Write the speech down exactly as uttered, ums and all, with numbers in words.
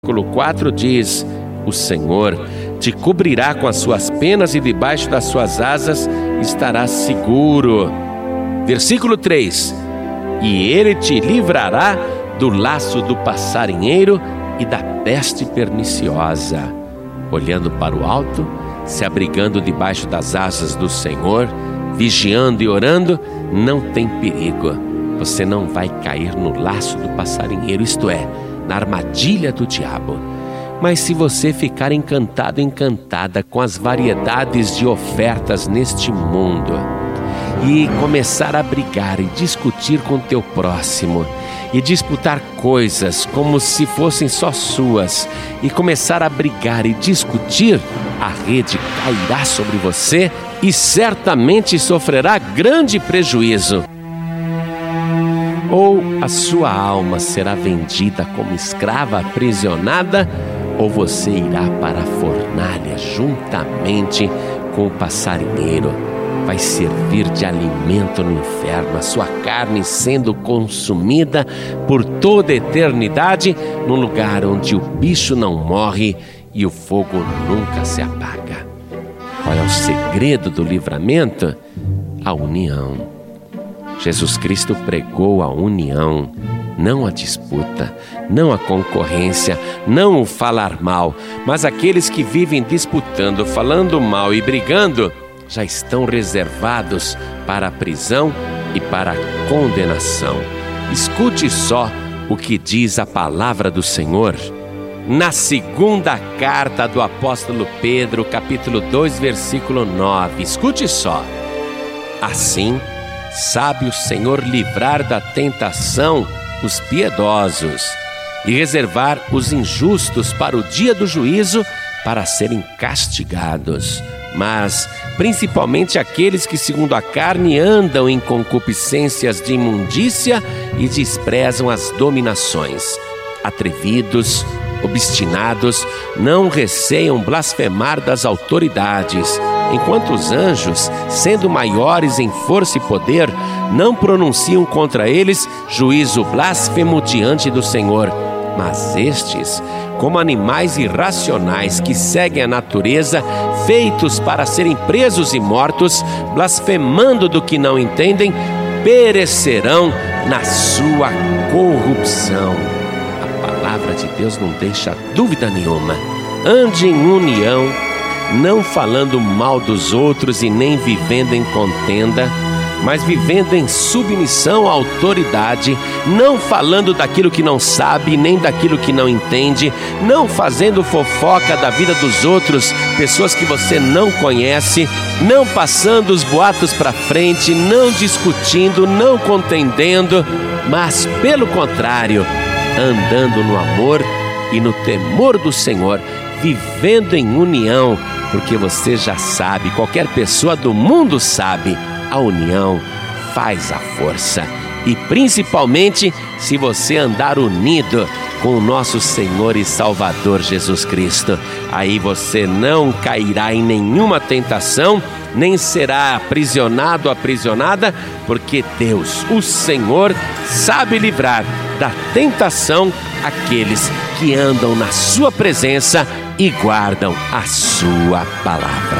Versículo quatro diz: o Senhor te cobrirá com as suas penas e debaixo das suas asas estarás seguro. Versículo três: e ele te livrará do laço do passarinheiro e da peste perniciosa. Olhando para o alto, se abrigando debaixo das asas do Senhor, vigiando e orando, não tem perigo. Você não vai cair no laço do passarinheiro, isto é, na armadilha do diabo. Mas se você ficar encantado, encantada com as variedades de ofertas neste mundo e começar a brigar e discutir com teu próximo e disputar coisas como se fossem só suas e começar a brigar e discutir, a rede cairá sobre você e certamente sofrerá grande prejuízo. Ou a sua alma será vendida como escrava aprisionada, ou você irá para a fornalha juntamente com o passarinheiro. Vai servir de alimento no inferno, a sua carne sendo consumida por toda a eternidade, num lugar onde o bicho não morre e o fogo nunca se apaga. Qual é o segredo do livramento? A união. Jesus Cristo pregou a união, não a disputa, não a concorrência, não o falar mal, mas aqueles que vivem disputando, falando mal e brigando, já estão reservados para a prisão e para a condenação. Escute só o que diz a palavra do Senhor. Na segunda carta do apóstolo Pedro, capítulo dois, versículo nove, escute só. Assim, sabe o Senhor livrar da tentação os piedosos e reservar os injustos para o dia do juízo, para serem castigados. Mas, principalmente aqueles que, segundo a carne, andam em concupiscências de imundícia e desprezam as dominações. Atrevidos, obstinados, não receiam blasfemar das autoridades, enquanto os anjos, sendo maiores em força e poder, não pronunciam contra eles juízo blasfemo diante do Senhor. Mas estes, como animais irracionais que seguem a natureza, feitos para serem presos e mortos, blasfemando do que não entendem, perecerão na sua corrupção. A palavra de Deus não deixa dúvida nenhuma. Ande em união, não falando mal dos outros e nem vivendo em contenda, mas vivendo em submissão à autoridade, não falando daquilo que não sabe, nem daquilo que não entende, não fazendo fofoca da vida dos outros, pessoas que você não conhece, não passando os boatos para frente, não discutindo, não contendendo, mas pelo contrário, andando no amor e no temor do Senhor, vivendo em união, porque você já sabe, qualquer pessoa do mundo sabe, a união faz a força. E principalmente se você andar unido com o nosso Senhor e Salvador Jesus Cristo, aí você não cairá em nenhuma tentação, nem será aprisionado ou aprisionada, porque Deus, o Senhor, sabe livrar da tentação aqueles que andam na sua presença e guardam a sua palavra.